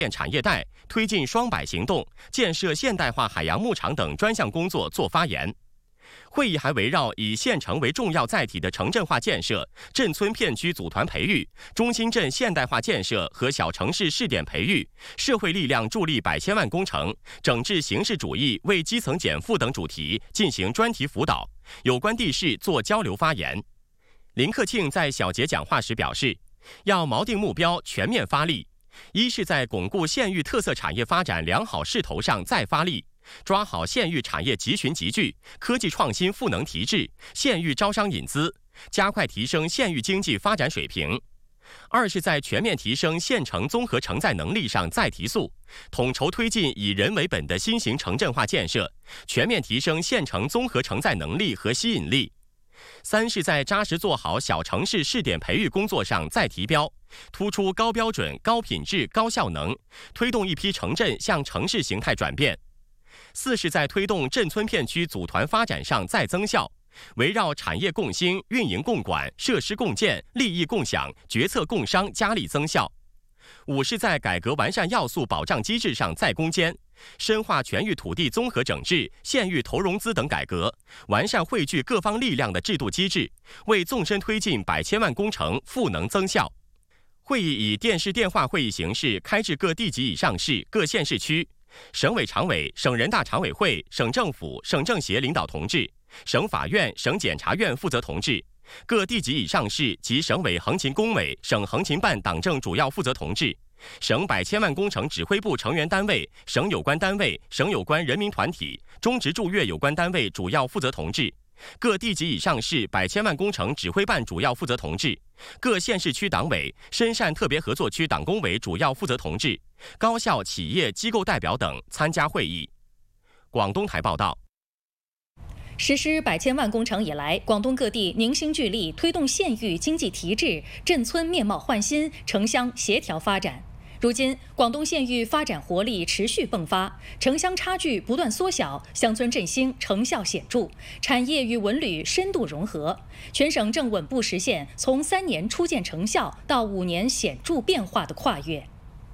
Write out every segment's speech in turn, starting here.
产业带，推进双百行动、建设现代化海洋牧场等专项工作作发言。会议还围绕以县城为重要载体的城镇化建设、镇村片区组团培育、中心镇现代化建设和小城市试点培育、社会力量助力100千万工程、整治形式主义为基层减负等主题进行专题辅导，有关地市做交流发言。林克庆在小结讲话时表示，要锚定目标，全面发力。一是在巩固县域特色产业发展良好势头上再发力，抓好县域产业集群集聚、科技创新赋能提质、县域招商引资，加快提升县域经济发展水平。二是在全面提升县城综合承载能力上再提速，统筹推进以人为本的新型城镇化建设，全面提升县城综合承载能力和吸引力。三是在扎实做好小城市试点培育工作上再提标，突出高标准、高品质、高效能，推动一批城镇向城市形态转变。四是在推动镇村片区组团发展上再增效，围绕产业共兴、运营共管、设施共建、利益共享、决策共商加力增效。五是在改革完善要素保障机制上再攻坚，深化全域土地综合整治、县域投融资等改革，完善汇聚各方力量的制度机制，为纵深推进100千万工程赋能增效。会议以电视电话会议形式开至各地级以上市、各县市区，省委常委、省人大常委会、省政府、省政协领导同志，省法院、省检察院负责同志，各地级以上市及省委横勤工委、省横勤办党政主要负责同志，省100千万工程指挥部成员单位、省有关单位、省有关人民团体、中直驻粤有关单位主要负责同志，各地级以上市100千万工程指挥办主要负责同志，各县市区党委、深汕特别合作区党工委主要负责同志，高校、企业、机构代表等参加会议。广东台报道。 实施100千万工程以来，广东各地凝心聚力，推动县域经济提质、镇村面貌焕新、城乡协调发展。如今，广东县域发展活力持续迸发，城乡差距不断缩小，乡村振兴成效显著，产业与文旅深度融合，全省正稳步实现从3年初见成效到5年显著变化的跨越。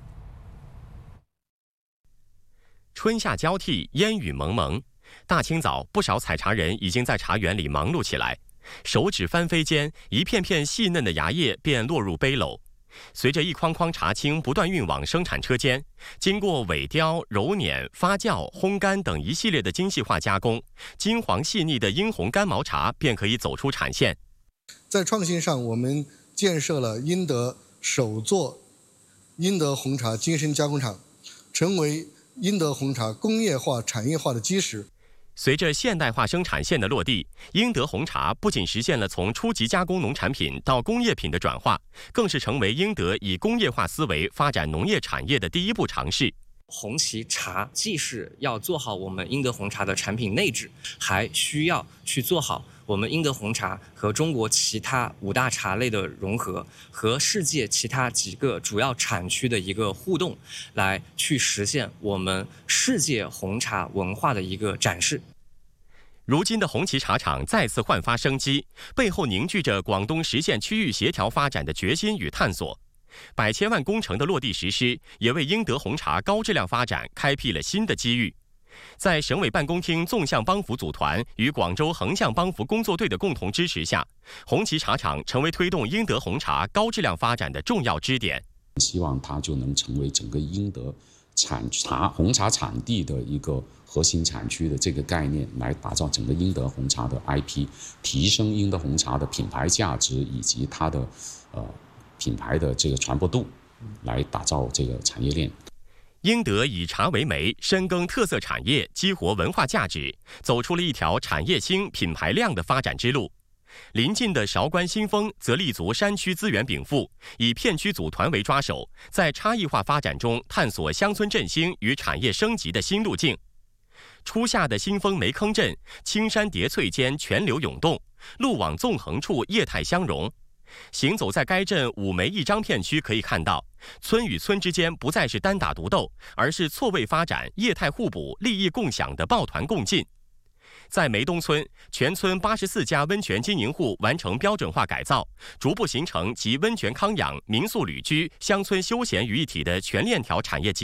春夏交替，烟雨蒙蒙。大清早，不少采茶人已经在茶园里忙碌起来，手指翻飞间，一片片细嫩的芽叶便落入杯篓。随着一筐筐茶青不断运往生产车间，经过萎雕、揉捻、发酵、烘干等一系列的精细化加工，金黄细腻的英红干毛茶便可以走出产线。 在创新上，我们建设了英德首座英德红茶精深加工厂，成为英德红茶工业化、产业化的基石。 随着现代化生产线的落地，英德红茶不仅实现了从初级加工农产品到工业品的转化，更是成为英德以工业化思维发展农业产业的第一步尝试。 红旗茶既是要做好我们英德红茶的产品内质，还需要去做好我们英德红茶和中国其他5大茶类的融合，和世界其他几个主要产区的一个互动，来去实现我们世界红茶文化的一个展示。 如今的红旗茶厂再次焕发生机，背后凝聚着广东实现区域协调发展的决心与探索。100千万工程的落地实施，也为英德红茶高质量发展开辟了新的机遇。在省委办公厅纵向帮扶组团与广州横向帮扶工作队的共同支持下，红旗茶厂成为推动英德红茶高质量发展的重要支点。 希望它就能成为整个英德红茶产地的一个核心产区的这个概念，来打造整个英德红茶的 IP， 提升英德红茶的品牌价值以及它的品牌的这个传播度，来打造这个产业链。 英德以茶为媒，深耕特色产业，激活文化价值，走出了一条产业兴、品牌亮的发展之路。邻近的韶关新丰则立足山区资源禀赋，以片区组团为抓手，在差异化发展中探索乡村振兴与产业升级的新路径。初夏的新丰梅坑镇，青山叠翠间泉流涌动，路网纵横处业态相融。行走在该镇5梅1张片区，可以看到村与村之间不再是单打独斗，而是错位发展、业态互补、利益共享的抱团共进。在梅东村，全村84家温泉经营户完成标准化改造，逐步形成集温泉康养、民宿旅居、乡村休闲于一体的全链条产业集